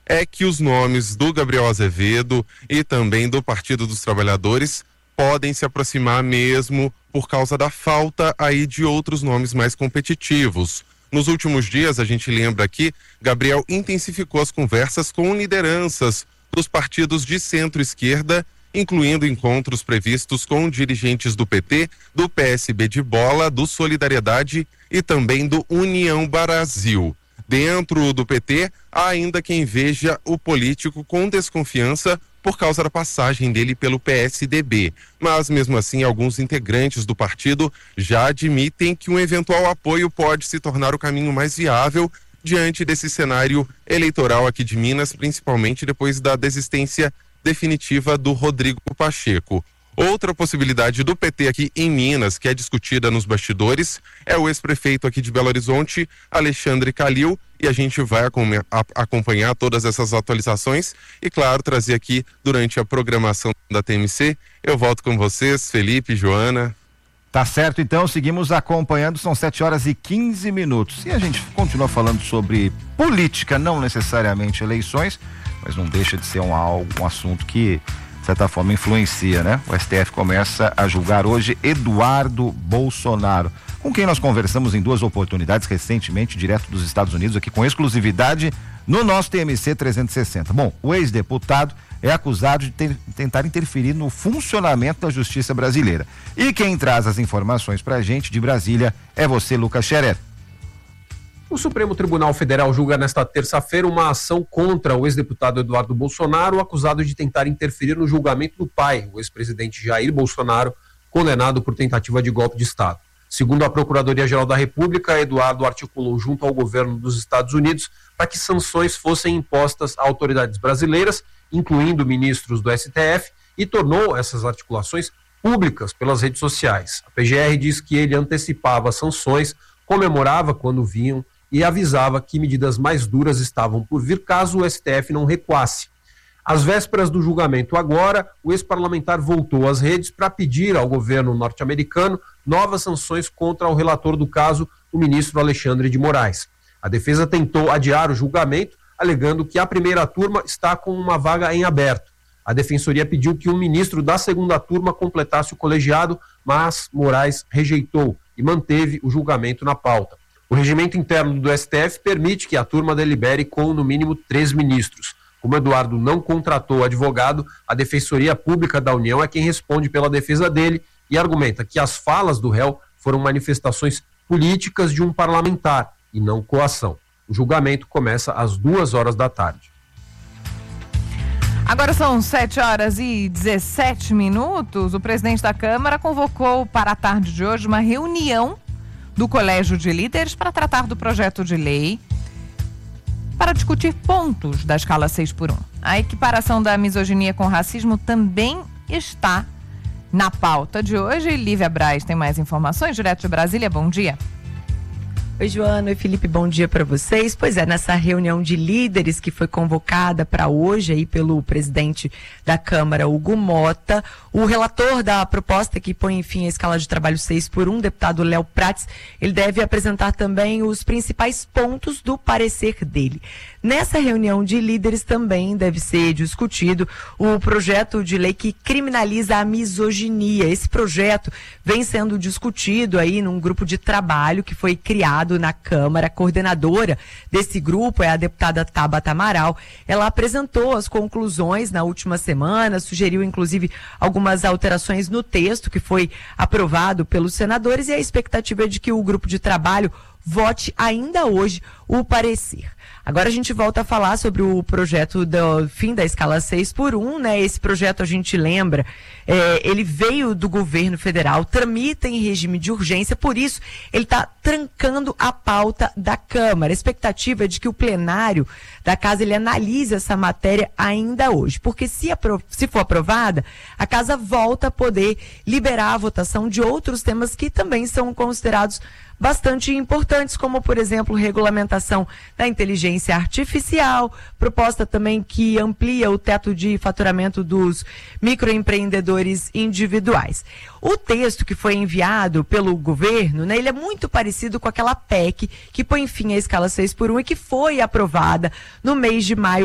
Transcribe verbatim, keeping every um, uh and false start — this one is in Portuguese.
é que os nomes do Gabriel Azevedo e também do Partido dos Trabalhadores podem se aproximar mesmo por causa da falta aí de outros nomes mais competitivos. Nos últimos dias, a gente lembra aqui, Gabriel intensificou as conversas com lideranças dos partidos de centro-esquerda, incluindo encontros previstos com dirigentes do P T, do P S B de Bola, do Solidariedade e também do União Brasil. Dentro do P T, há ainda quem veja o político com desconfiança por causa da passagem dele pelo P S D B. Mas, mesmo assim, alguns integrantes do partido já admitem que um eventual apoio pode se tornar o caminho mais viável diante desse cenário eleitoral aqui de Minas, principalmente depois da desistência definitiva do Rodrigo Pacheco. Outra possibilidade do P T aqui em Minas, que é discutida nos bastidores, é o ex-prefeito aqui de Belo Horizonte, Alexandre Calil, e a gente vai acompanhar todas essas atualizações e, claro, trazer aqui durante a programação da T M C. Eu volto com vocês, Felipe, Joana. Tá certo, então, seguimos acompanhando, são sete horas e quinze minutos. E a gente continua falando sobre política, não necessariamente eleições, mas não deixa de ser um, um assunto que, de certa forma, influencia, né? O S T F começa a julgar hoje Eduardo Bolsonaro, com quem nós conversamos em duas oportunidades recentemente, direto dos Estados Unidos, aqui com exclusividade no nosso T M C trezentos e sessenta. Bom, o ex-deputado é acusado de ter, tentar interferir no funcionamento da justiça brasileira. E quem traz as informações pra gente de Brasília é você, Lucas Scherer. O Supremo Tribunal Federal julga nesta terça-feira uma ação contra o ex-deputado Eduardo Bolsonaro, acusado de tentar interferir no julgamento do pai, o ex-presidente Jair Bolsonaro, condenado por tentativa de golpe de Estado. Segundo a Procuradoria-Geral da República, Eduardo articulou junto ao governo dos Estados Unidos para que sanções fossem impostas a autoridades brasileiras, incluindo ministros do S T F, e tornou essas articulações públicas pelas redes sociais. A P G R diz que ele antecipava sanções, comemorava quando vinham e avisava que medidas mais duras estavam por vir caso o S T F não recuasse. Às vésperas do julgamento agora, o ex-parlamentar voltou às redes para pedir ao governo norte-americano novas sanções contra o relator do caso, o ministro Alexandre de Moraes. A defesa tentou adiar o julgamento, alegando que a primeira turma está com uma vaga em aberto. A defensoria pediu que um ministro da segunda turma completasse o colegiado, mas Moraes rejeitou e manteve o julgamento na pauta. O regimento interno do S T F permite que a turma delibere com, no mínimo, três ministros. Como Eduardo não contratou advogado, a Defensoria Pública da União é quem responde pela defesa dele e argumenta que as falas do réu foram manifestações políticas de um parlamentar e não coação. O julgamento começa às duas horas da tarde. Agora são sete horas e dezessete minutos. O presidente da Câmara convocou para a tarde de hoje uma reunião do Colégio de Líderes para tratar do projeto de lei para discutir pontos da escala seis por um. A equiparação da misoginia com racismo também está na pauta de hoje. Lívia Braz tem mais informações, direto de Brasília. Bom dia. Oi, Joana. Oi, Felipe. Bom dia para vocês. Pois é, nessa reunião de líderes que foi convocada para hoje aí pelo presidente da Câmara, Hugo Mota, o relator da proposta que põe fim à escala de trabalho seis por um, deputado Léo Prates, ele deve apresentar também os principais pontos do parecer dele. Nessa reunião de líderes também deve ser discutido o projeto de lei que criminaliza a misoginia. Esse projeto vem sendo discutido aí num grupo de trabalho que foi criado na Câmara. A coordenadora desse grupo é a deputada Tabata Amaral. Ela apresentou as conclusões na última semana, sugeriu inclusive algumas alterações no texto que foi aprovado pelos senadores, e a expectativa é de que o grupo de trabalho vote ainda hoje o parecer. Agora a gente volta a falar sobre o projeto do fim da escala seis por um, né? Esse projeto, a gente lembra, é, ele veio do governo federal, tramita em regime de urgência, por isso ele está trancando a pauta da Câmara. A expectativa é de que o plenário da Casa ele analise essa matéria ainda hoje, porque se, apro- se for aprovada, a Casa volta a poder liberar a votação de outros temas que também são considerados bastante importantes, como, por exemplo, regulamentação da inteligência artificial, proposta também que amplia o teto de faturamento dos microempreendedores individuais. O texto que foi enviado pelo governo, né, ele é muito parecido com aquela P E C que põe fim à escala seis por um e que foi aprovada no mês de maio